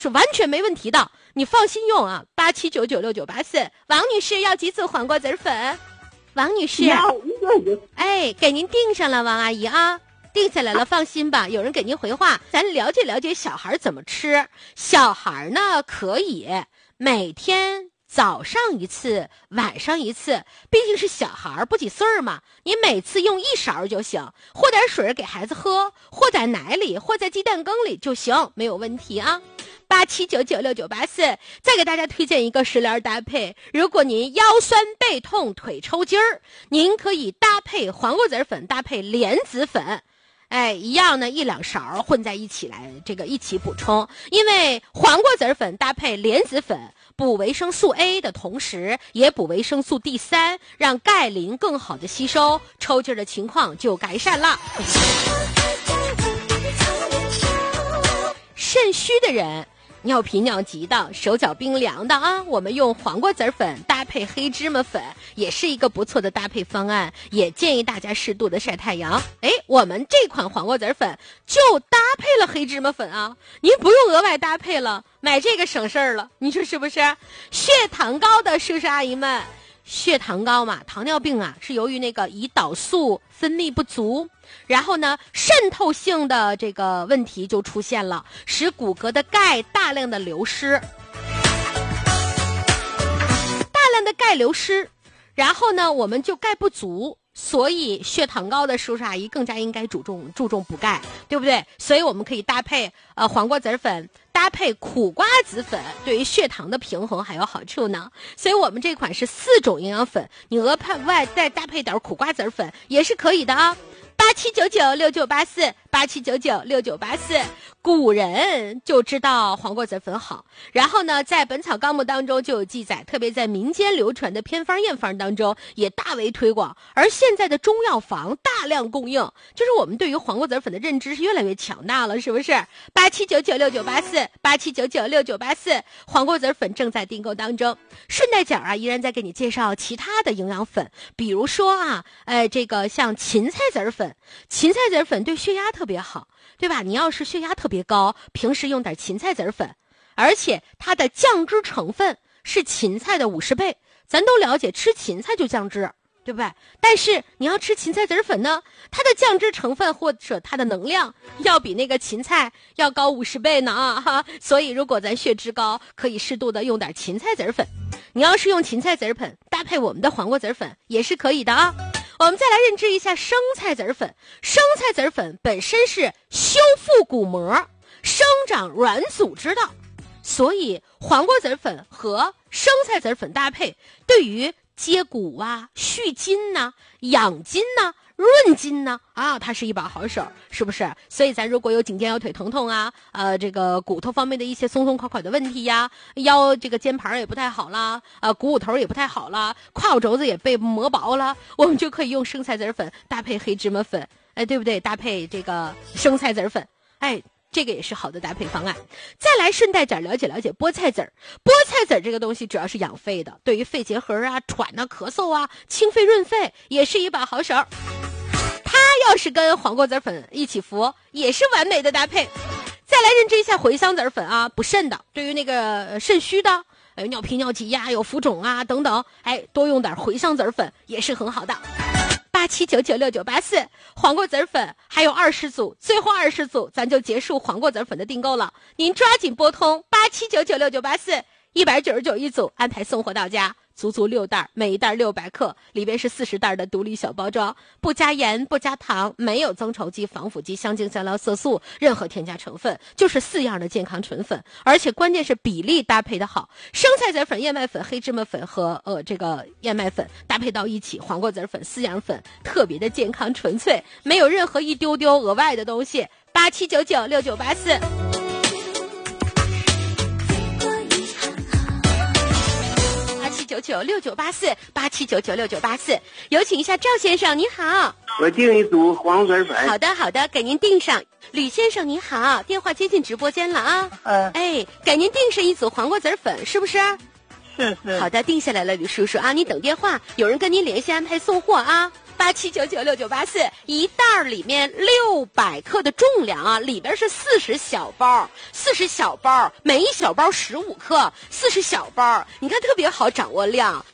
是完全没问题的，你放心用啊，87996984。王女士要几组黄瓜子粉？王女士，哎，给您订上了，王阿姨啊，定下来了，放心吧，有人给您回话。咱了解了解小孩怎么吃。小孩呢，可以每天早上一次，晚上一次，毕竟是小孩不几岁嘛，你每次用1勺就行，和点水给孩子喝，和在奶里，或在鸡蛋羹里就行，没有问题啊。87996984，再给大家推荐一个食疗搭配。如果您腰酸背痛、腿抽筋儿，您可以搭配黄瓜子粉，搭配莲子粉。哎，一样呢，1、2勺混在一起来，这个一起补充。因为黄瓜子粉搭配莲子粉，补维生素 A 的同时，也补维生素 D3，让钙磷更好的吸收，抽筋的情况就改善了。肾虚的人，尿频尿急的，手脚冰凉的啊，我们用黄瓜子粉搭配黑芝麻粉也是一个不错的搭配方案，也建议大家适度的晒太阳。哎，我们这款黄瓜子粉就搭配了黑芝麻粉啊，您不用额外搭配了，买这个省事儿了，你说是不是？血糖高的叔叔阿姨们，血糖高嘛，糖尿病啊，是由于那个胰岛素分泌不足，然后呢，渗透性的这个问题就出现了，使骨骼的钙大量的流失，钙流失，然后呢，我们就钙不足，所以血糖高的叔叔阿姨更加应该注重补钙，对不对？所以我们可以搭配黄瓜子粉，搭配苦瓜子粉，对于血糖的平衡还有好处呢。所以我们这款是4种营养粉，你额外再搭配点苦瓜子粉也是可以的啊。87996984，87996984，古人就知道黄瓜子粉好，然后呢，在《本草纲目》当中就有记载，特别在民间流传的偏方验方当中也大为推广，而现在的中药房大量供应，就是我们对于黄瓜子粉的认知是越来越强大了，是不是？87996984，87996984，黄瓜子粉正在订购当中。顺带讲啊，依然在给你介绍其他的营养粉，比如说啊，这个像芹菜籽粉。芹菜籽粉对血压特别好，对吧？你要是血压特别高，平时用点芹菜籽粉，而且它的降脂成分是芹菜的50倍。咱都了解吃芹菜就降脂，对不对？但是你要吃芹菜籽粉呢，它的降脂成分或者它的能量要比那个芹菜要高50倍呢啊哈！所以如果咱血脂高，可以适度的用点芹菜籽粉。你要是用芹菜籽粉搭配我们的黄瓜籽粉也是可以的啊。我们再来认知一下生菜籽粉。生菜籽粉本身是修复骨膜、生长软组织的，所以黄瓜籽粉和生菜籽粉搭配，对于接骨啊、续筋呐、养筋呐、润筋呢啊，它是一把好手，是不是？所以咱如果有颈肩腰腿疼痛啊，这个骨头方面的一些松松垮垮的问题呀，腰这个肩盘也不太好啦，股骨头也不太好啦，胯骨轴子也被磨薄了，我们就可以用生菜籽粉搭配黑芝麻粉，哎，对不对？搭配这个生菜籽粉，哎。这个也是好的搭配方案。再来顺带点了解了解菠菜籽儿。菠菜籽儿这个东西主要是养肺的，对于肺结核啊、喘啊、咳嗽啊、清肺润肺也是一把好手。它要是跟黄瓜籽粉一起服，也是完美的搭配。再来认知一下茴香籽粉啊，补肾的，对于那个肾虚的，尿频尿急呀、有浮肿啊等等，哎，多用点茴香籽粉也是很好的。87996984，黄瓜籽粉还有20组，最后20组咱就结束黄瓜籽粉的订购了。您抓紧拨通87996984，199一组，安排送货到家，足足6袋，每一袋600克，里边是40袋的独立小包装，不加盐，不加糖，没有增稠剂、防腐剂、香精、香料、色素，任何添加成分，就是4样的健康纯粉，而且关键是比例搭配的好，生菜籽粉、燕麦粉、黑芝麻粉和这个燕麦粉搭配到一起，黄瓜籽粉4样粉特别的健康纯粹，没有任何一丢丢额外的东西。87996984。87996984，有请一下赵先生，您好。 我订一组黄籽粉。 好的，好的，给您订上。吕先生您好，电话接进直播间了啊。哎，给您订上一组黄瓜籽粉，是不是？ 是。 好的，定下来了，吕叔叔啊，你等电话，有人跟您联系安排送货啊。 87996984，一袋里面600克的重量啊，里边是40小包，40小包，每一小包15克，40小包，你看特别好掌握量。